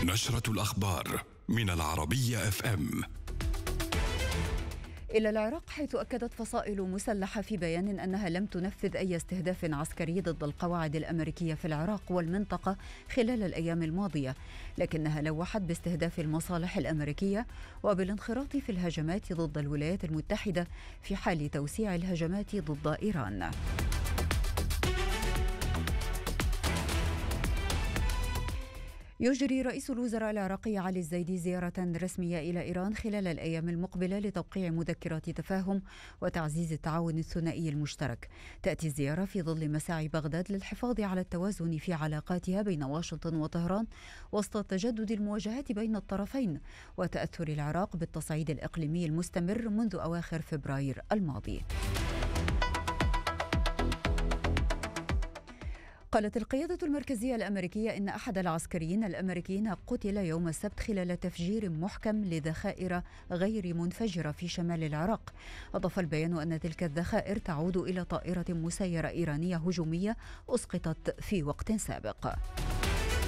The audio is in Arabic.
نشرة الأخبار من العربية FM. إلى العراق، حيث أكدت فصائل مسلحة في بيان أنها لم تنفذ أي استهداف عسكري ضد القواعد الأمريكية في العراق والمنطقة خلال الأيام الماضية، لكنها لوحت باستهداف المصالح الأمريكية وبالانخراط في الهجمات ضد الولايات المتحدة في حال توسيع الهجمات ضد إيران. يجري رئيس الوزراء العراقي علي الزيدي زيارة رسمية إلى إيران خلال الأيام المقبلة لتوقيع مذكرات تفاهم وتعزيز التعاون الثنائي المشترك. تأتي الزيارة في ظل مساعي بغداد للحفاظ على التوازن في علاقاتها بين واشنطن وطهران وسط تجدد المواجهات بين الطرفين وتأثر العراق بالتصعيد الإقليمي المستمر منذ أواخر فبراير الماضي. قالت القيادة المركزية الأمريكية إن أحد العسكريين الأمريكيين قتل يوم السبت خلال تفجير محكم لذخائر غير منفجرة في شمال العراق. أضاف البيان أن تلك الذخائر تعود إلى طائرة مسيرة إيرانية هجومية أسقطت في وقت سابق.